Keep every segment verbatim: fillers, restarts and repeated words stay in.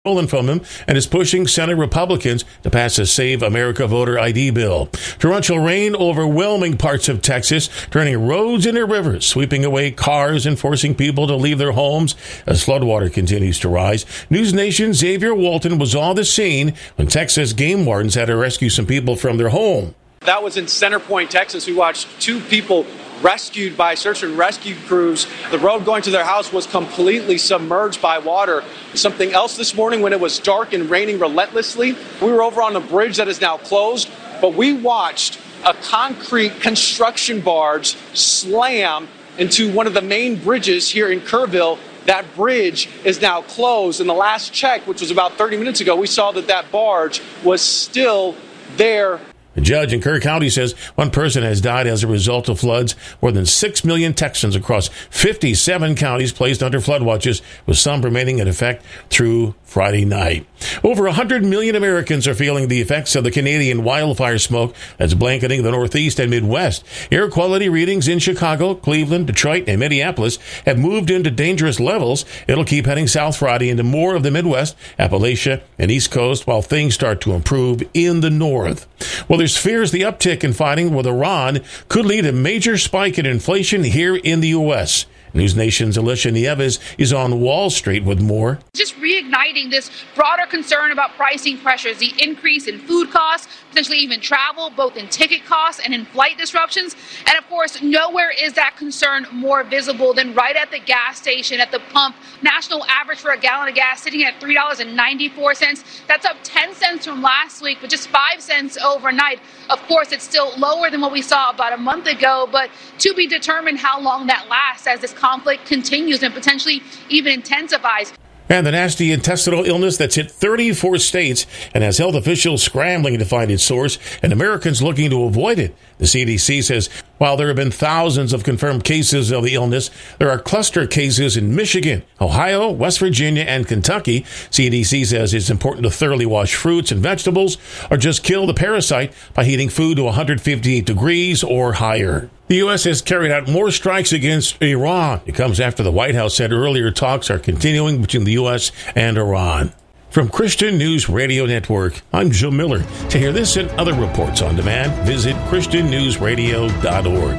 stolen from him and is pushing Senate Republicans to pass a Save America voter I D bill. Torrential rain overwhelming parts of Texas, turning roads into rivers, sweeping away cars and forcing people to leave their homes as floodwater continues to rise. News Nation's Xavier Walton was on the scene when Texas game wardens had to rescue some people from their home. That was in Center Point, Texas. We watched two people rescued by search and rescue crews. The road going to their house was completely submerged by water. Something else this morning when it was dark and raining relentlessly, we were over on a bridge that is now closed, but we watched a concrete construction barge slam into one of the main bridges here in Kerrville. That bridge is now closed. In the last check, which was about thirty minutes ago, we saw that that barge was still there. A judge in Kerr County says one person has died as a result of floods. More than six million Texans across fifty-seven counties placed under flood watches, with some remaining in effect through Friday night. Over one hundred million Americans are feeling the effects of the Canadian wildfire smoke that's blanketing the Northeast and Midwest. Air quality readings in Chicago, Cleveland, Detroit, and Minneapolis have moved into dangerous levels. It'll keep heading south Friday into more of the Midwest, Appalachia, and East Coast while things start to improve in the north. Well, there's fears the uptick in fighting with Iran could lead to a major spike in inflation here in the U S News Nation's Alicia Nieves is on Wall Street with more. Just reigniting this broader concern about pricing pressures, the increase in food costs, potentially even travel, both in ticket costs and in flight disruptions. And of course, nowhere is that concern more visible than right at the gas station, at the pump. National average for a gallon of gas sitting at three dollars and ninety-four cents. That's up ten cents from last week, but just five cents overnight. Of course, it's still lower than what we saw about a month ago, but to be determined how long that lasts as this conflict continues and potentially even intensifies. And the nasty intestinal illness that's hit thirty-four states and has health officials scrambling to find its source and Americans looking to avoid it. The C D C says while there have been thousands of confirmed cases of the illness, there are cluster cases in Michigan, Ohio, West Virginia, and Kentucky. C D C says it's important to thoroughly wash fruits and vegetables or just kill the parasite by heating food to one hundred fifty-eight degrees or higher. The U S has carried out more strikes against Iran. It comes after the White House said earlier talks are continuing between the U S and Iran. From Christian News Radio Network, I'm Joe Miller. To hear this and other reports on demand, visit christian news radio dot org.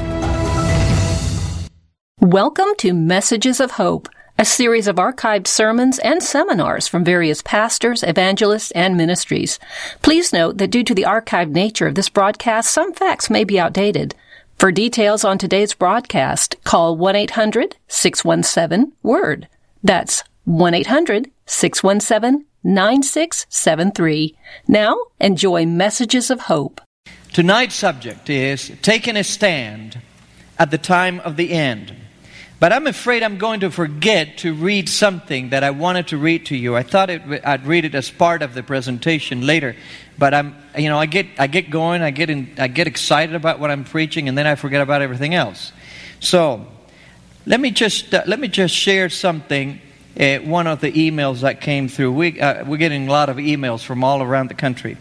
Welcome to Messages of Hope, a series of archived sermons and seminars from various pastors, evangelists, and ministries. Please note that due to the archived nature of this broadcast, some facts may be outdated. For details on today's broadcast, call one eight hundred six one seven WORD. That's one eight hundred six one seven nine six seven three. Now, enjoy Messages of Hope. Tonight's subject is taking a stand at the time of the end. But I'm afraid I'm going to forget to read something that I wanted to read to you. I thought it, I'd read it as part of the presentation later, but I'm, you know, I get, I get going, I get, in, I get excited about what I'm preaching, and then I forget about everything else. So, let me just, uh, let me just share something. Uh, one of the emails that came through. We, uh, we're getting a lot of emails from all around the country.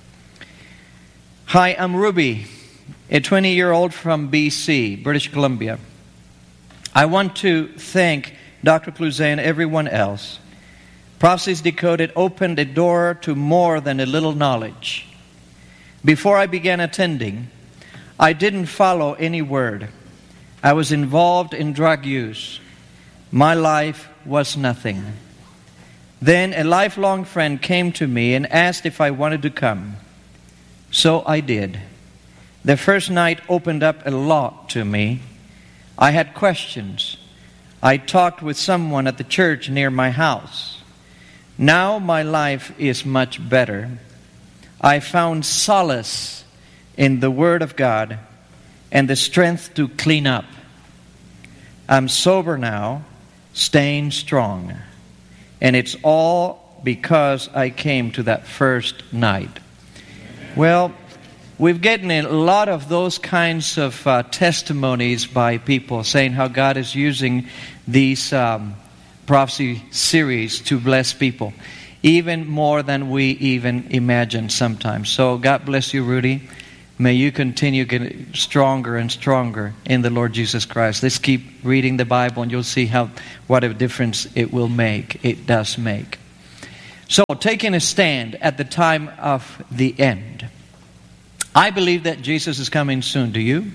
Hi, I'm Ruby, a twenty-year-old from B C, British Columbia. I want to thank Doctor Cluzet and everyone else. Prophecies Decoded opened a door to more than a little knowledge. Before I began attending, I didn't follow any word. I was involved in drug use. My life was nothing. Then a lifelong friend came to me and asked if I wanted to come. So I did. The first night opened up a lot to me. I had questions. I talked with someone at the church near my house. Now my life is much better. I found solace in the Word of God and the strength to clean up. I'm sober now, staying strong. And it's all because I came to that first night. Well, we've gotten a lot of those kinds of uh, testimonies by people saying how God is using these um, prophecy series to bless people, even more than we even imagine sometimes. So God bless you, Rudy. May you continue getting stronger and stronger in the Lord Jesus Christ. Let's keep reading the Bible and you'll see how what a difference it will make. It does make. So, taking a stand at the time of the end. I believe that Jesus is coming soon. Do you?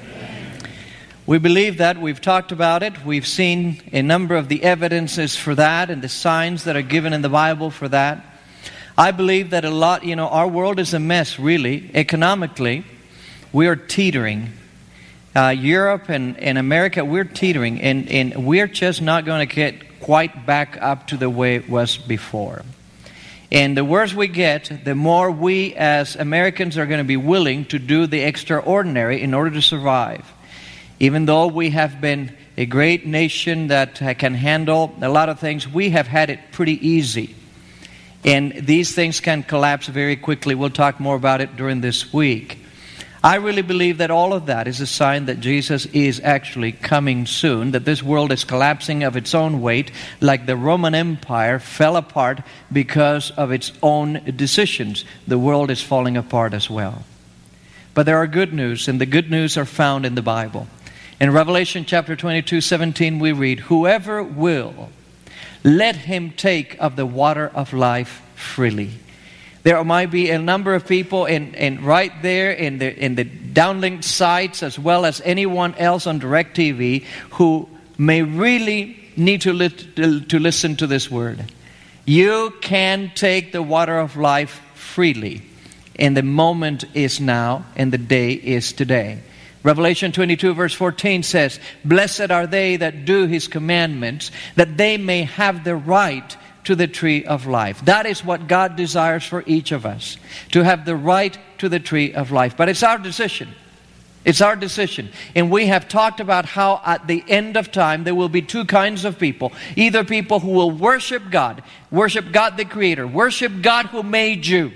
We believe that. We've talked about it. We've seen a number of the evidences for that and the signs that are given in the Bible for that. I believe that a lot, you know, our world is a mess, really. Economically, we are teetering. Uh, Europe and, and America, we're teetering. And, and we're just not going to get quite back up to the way it was before. And the worse we get, the more we as Americans are going to be willing to do the extraordinary in order to survive. Even though we have been a great nation that can handle a lot of things, we have had it pretty easy. And these things can collapse very quickly. We'll talk more about it during this week. I really believe that all of that is a sign that Jesus is actually coming soon, that this world is collapsing of its own weight, like the Roman Empire fell apart because of its own decisions. The world is falling apart as well. But there are good news, and the good news are found in the Bible. In Revelation chapter twenty-two, seventeen, we read, "Whoever will, let him take of the water of life freely." There might be a number of people in, in right there in the in the downlink sites, as well as anyone else on DirecTV, who may really need to, li- to listen to this word. You can take the water of life freely, and the moment is now, and the day is today. Revelation twenty-two verse fourteen says, "Blessed are they that do His commandments, that they may have the right to the tree of life." That is what God desires for each of us, to have the right to the tree of life. But it's our decision. It's our decision. And we have talked about how at the end of time there will be two kinds of people. Either people who will worship God, worship God the Creator, worship God who made you,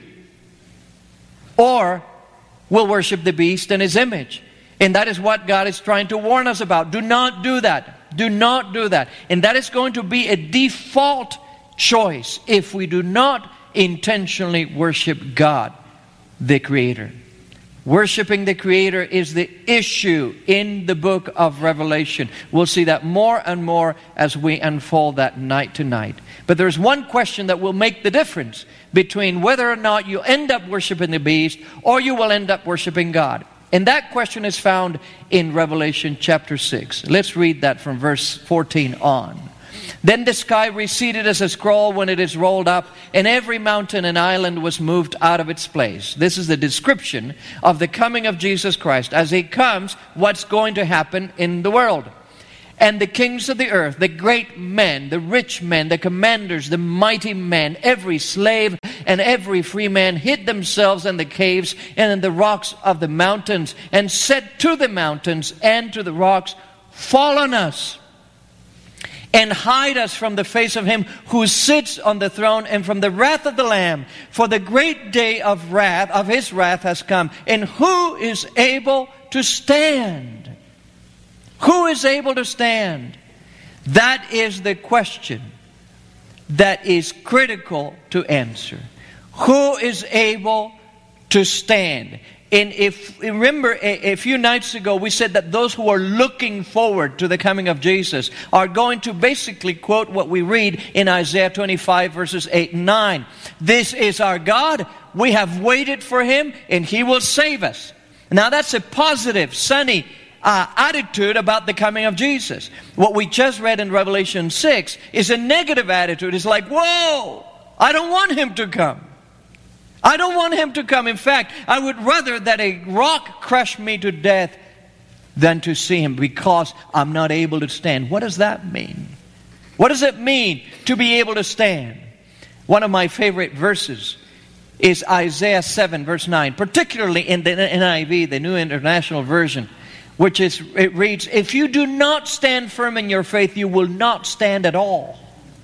or will worship the beast and his image. And that is what God is trying to warn us about. Do not do that. Do not do that. And that is going to be a default choice if we do not intentionally worship God, the Creator. Worshipping the Creator is the issue in the book of Revelation. We'll see that more and more as we unfold that night to night. But there's one question that will make the difference between whether or not you end up worshiping the beast or you will end up worshiping God. And that question is found in Revelation chapter six. Let's read that from verse fourteen on. "Then the sky receded as a scroll when it is rolled up, and every mountain and island was moved out of its place." This is the description of the coming of Jesus Christ. As He comes, what's going to happen in the world? "And the kings of the earth, the great men, the rich men, the commanders, the mighty men, every slave and every free man hid themselves in the caves and in the rocks of the mountains, and said to the mountains and to the rocks, 'Fall on us, and hide us from the face of Him who sits on the throne and from the wrath of the Lamb. For the great day of wrath, of His wrath has come. And who is able to stand?'" Who is able to stand? That is the question that is critical to answer. Who is able to stand? And if remember, a, a few nights ago, we said that those who are looking forward to the coming of Jesus are going to basically quote what we read in Isaiah twenty-five, verses eight and nine. "This is our God. We have waited for Him, and He will save us." Now that's a positive, sunny uh, attitude about the coming of Jesus. What we just read in Revelation six is a negative attitude. It's like, whoa, I don't want Him to come. I don't want Him to come. In fact, I would rather that a rock crush me to death than to see Him, because I'm not able to stand. What does that mean? What does it mean to be able to stand? One of my favorite verses is Isaiah seven, verse nine, particularly in the N I V, the New International Version, which is, it reads, "If you do not stand firm in your faith, you will not stand at all."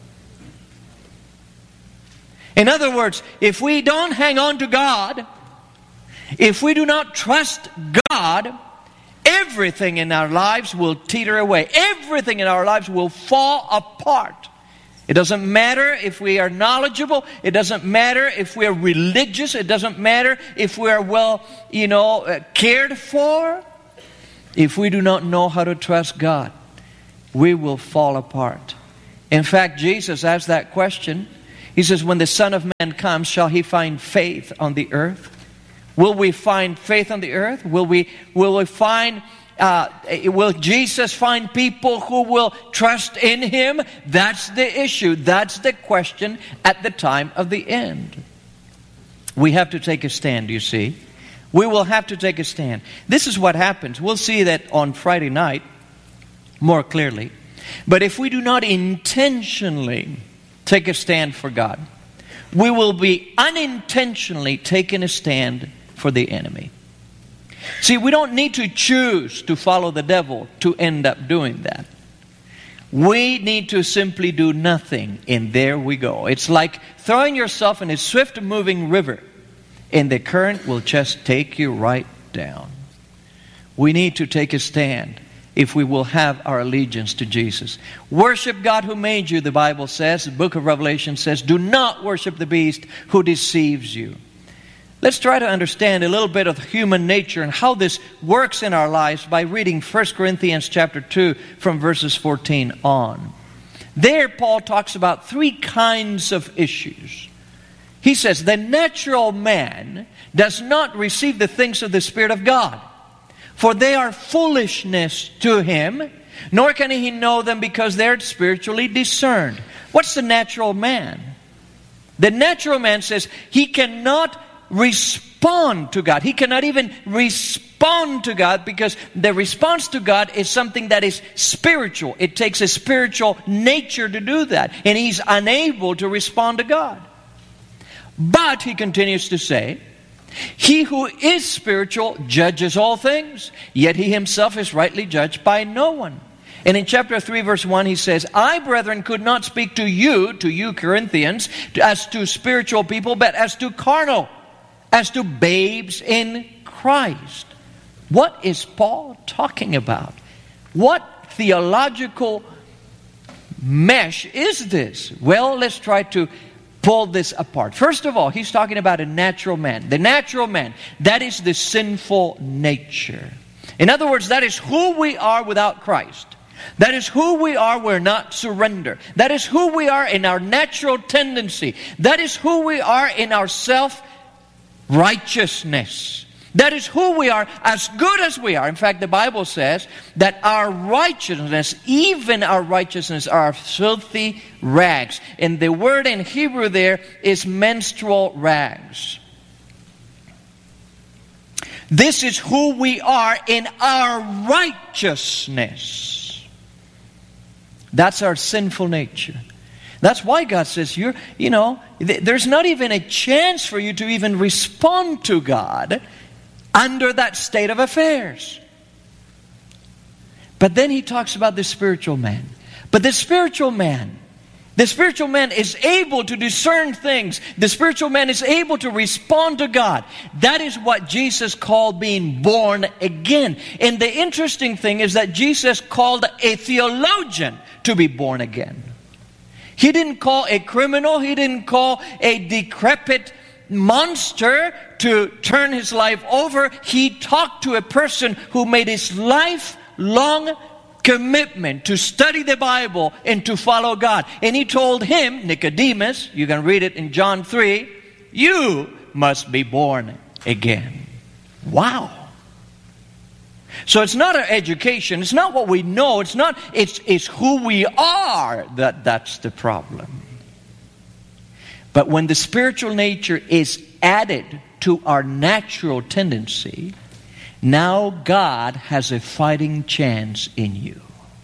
In other words, if we don't hang on to God, if we do not trust God, everything in our lives will teeter away. Everything in our lives will fall apart. It doesn't matter if we are knowledgeable. It doesn't matter if we are religious. It doesn't matter if we are well, you know, cared for. If we do not know how to trust God, we will fall apart. In fact, Jesus asked that question He says, when the Son of Man comes, shall he find faith on the earth? Will we find faith on the earth? Will we, will we find, uh, will Jesus find people who will trust in Him? That's the issue. That's the question at the time of the end. We have to take a stand, you see. We will have to take a stand. This is what happens. We'll see that on Friday night more clearly. But if we do not intentionally take a stand for God, we will be unintentionally taking a stand for the enemy. See, we don't need to choose to follow the devil to end up doing that. We need to simply do nothing, and there we go. It's like throwing yourself in a swift-moving river, and the current will just take you right down. We need to take a stand if we will have our allegiance to Jesus. Worship God who made you, the Bible says. The book of Revelation says, do not worship the beast who deceives you. Let's try to understand a little bit of human nature and how this works in our lives by reading First Corinthians chapter two from verses fourteen on. There Paul talks about three kinds of issues. He says, the natural man does not receive the things of the Spirit of God, for they are foolishness to him, nor can he know them because they're spiritually discerned. What's the natural man? The natural man says he cannot respond to God. He cannot even respond to God because the response to God is something that is spiritual. It takes a spiritual nature to do that. And he's unable to respond to God. But, he continues to say, he who is spiritual judges all things, yet he himself is rightly judged by no one. And in chapter three, verse one, he says, I, brethren, could not speak to you, to you Corinthians, as to spiritual people, but as to carnal, as to babes in Christ. What is Paul talking about? What theological mesh is this? Well, let's try to pull this apart. First of all, he's talking about a natural man. The natural man, that is the sinful nature. In other words, that is who we are without Christ. That is who we are, we're not surrender. That is who we are in our natural tendency. That is who we are in our self-righteousness. That is who we are, as good as we are. In fact, the Bible says that our righteousness, even our righteousness, are filthy rags. And the word in Hebrew there is menstrual rags. This is who we are in our righteousness. That's our sinful nature. That's why God says, you're, you know, there's not even a chance for you to even respond to God under that state of affairs. But then he talks about the spiritual man. But the spiritual man, the spiritual man is able to discern things. The spiritual man is able to respond to God. That is what Jesus called being born again. And the interesting thing is that Jesus called a theologian to be born again. He didn't call a criminal. He didn't call a decrepit monster to turn his life over. He talked to a person who made his lifelong commitment to study the Bible and to follow God. And he told him, Nicodemus, you can read it in John three, you must be born again. Wow. So it's not our education, it's not what we know, it's not, it's, it's who we are that that's the problem. But when the spiritual nature is added to our natural tendency, now God has a fighting chance in you.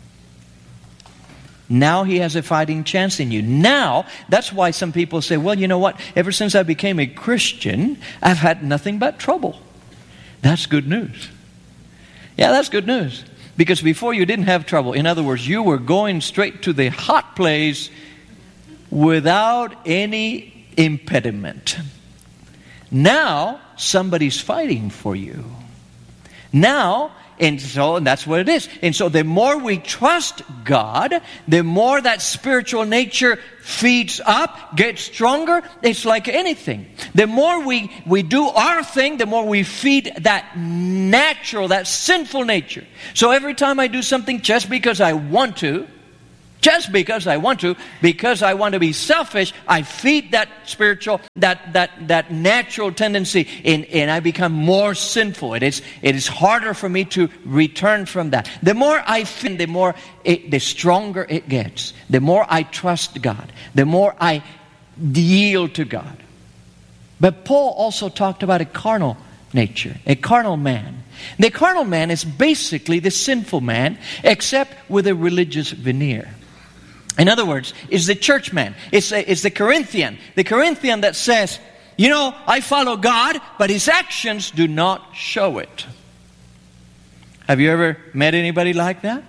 Now He has a fighting chance in you. Now, that's why some people say, well, you know what? Ever since I became a Christian, I've had nothing but trouble. That's good news. Yeah, that's good news. Because before you didn't have trouble. In other words, you were going straight to the hot place without any impediment. Now, somebody's fighting for you. Now, and so and that's what it is. And so the more we trust God, the more that spiritual nature feeds up, gets stronger. It's like anything. The more we, we do our thing, the more we feed that natural, that sinful nature. So every time I do something just because I want to, Just because I want to, because I want to be selfish, I feed that spiritual, that that that natural tendency, and, and I become more sinful. It is it is harder for me to return from that. The more I feed, the more it, the stronger it gets. The more I trust God, the more I yield to God. But Paul also talked about a carnal nature, a carnal man. The carnal man is basically the sinful man, except with a religious veneer. In other words, it's the church man. It's, a, it's the Corinthian. The Corinthian that says, you know, I follow God, but his actions do not show it. Have you ever met anybody like that?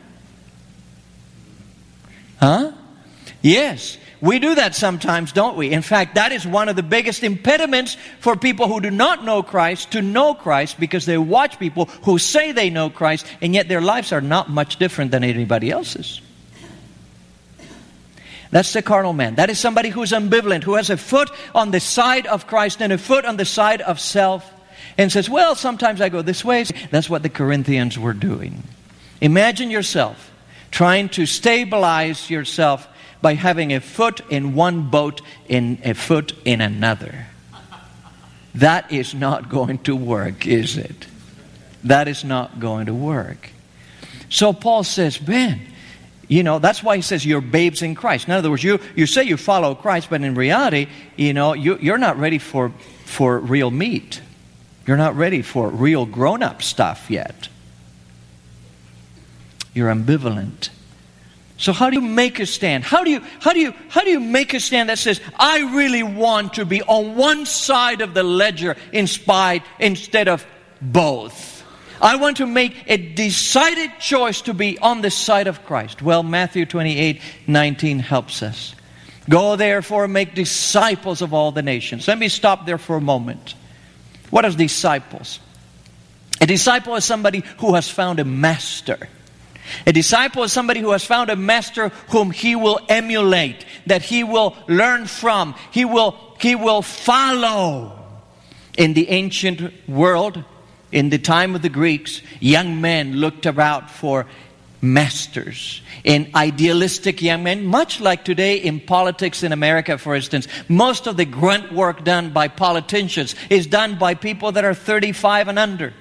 Huh? Yes. We do that sometimes, don't we? In fact, that is one of the biggest impediments for people who do not know Christ to know Christ, because they watch people who say they know Christ, and yet their lives are not much different than anybody else's. That's the carnal man. That is somebody who is ambivalent, who has a foot on the side of Christ and a foot on the side of self, and says, well, sometimes I go this way. That's what the Corinthians were doing. Imagine yourself trying to stabilize yourself by having a foot in one boat and a foot in another. That is not going to work, is it? That is not going to work. So Paul says, man, you know, that's why he says you're babes in Christ. In other words, you, you say you follow Christ, but in reality, you know, you, you're not ready for, for real meat. You're not ready for real grown-up stuff yet. You're ambivalent. So how do you make a stand? How do you, how do you, how do you make a stand that says, I really want to be on one side of the ledger in spite, instead of both? I want to make a decided choice to be on the side of Christ. Well, Matthew twenty-eight nineteen helps us. Go therefore and make disciples of all the nations. Let me stop there for a moment. What are disciples? A disciple is somebody who has found a master. A disciple is somebody who has found a master whom he will emulate, that he will learn from, he will, he will follow. In the ancient world, in the time of the Greeks, young men looked about for masters. In idealistic young men, much like today in politics in America, for instance, most of the grunt work done by politicians is done by people that are thirty-five and under,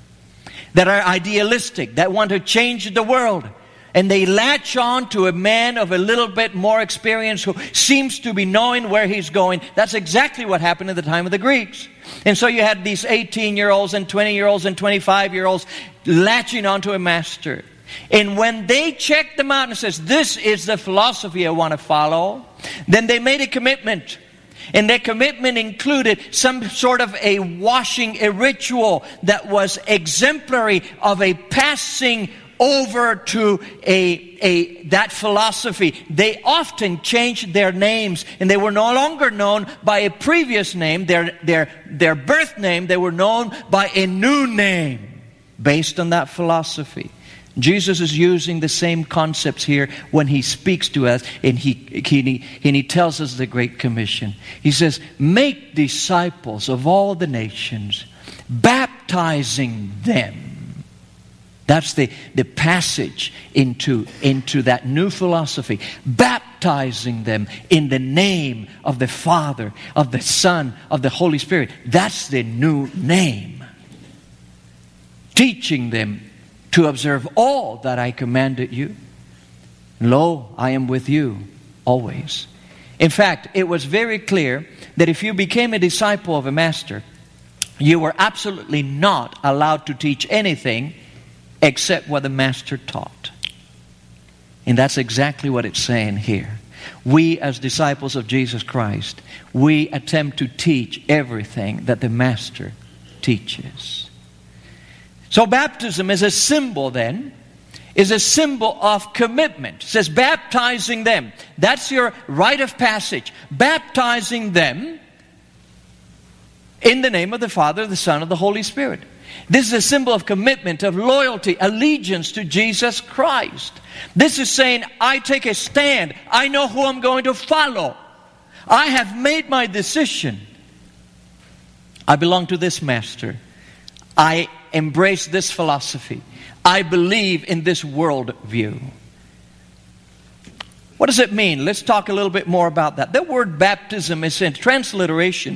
that are idealistic, that want to change the world. And they latch on to a man of a little bit more experience who seems to be knowing where he's going. That's exactly what happened at the time of the Greeks. And so you had these eighteen-year-olds and twenty-year-olds and twenty-five-year-olds latching onto a master. And when they checked them out and says, this is the philosophy I want to follow, then they made a commitment. And that commitment included some sort of a washing, a ritual that was exemplary of a passing over to a, a that philosophy. They often changed their names, and they were no longer known by a previous name, their, their, their birth name. They were known by a new name based on that philosophy. Jesus is using the same concepts here when he speaks to us, and he, he, and he tells us the Great Commission. He says, make disciples of all the nations, baptizing them. That's the, the passage into, into that new philosophy. Baptizing them in the name of the Father, of the Son, of the Holy Spirit. That's the new name. Teaching them to observe all that I commanded you. Lo, I am with you always. In fact, it was very clear that if you became a disciple of a master, you were absolutely not allowed to teach anything except what the master taught. And that's exactly what it's saying here. We, as disciples of Jesus Christ, we attempt to teach everything that the master teaches. So baptism is a symbol then, is a symbol of commitment. It says baptizing them. That's your rite of passage. Baptizing them in the name of the Father, the Son, and the Holy Spirit. This is a symbol of commitment, of loyalty, allegiance to Jesus Christ. This is saying, I take a stand. I know who I'm going to follow. I have made my decision. I belong to this master. I embrace this philosophy. I believe in this world view. What does it mean? Let's talk a little bit more about that. The word baptism is in transliteration.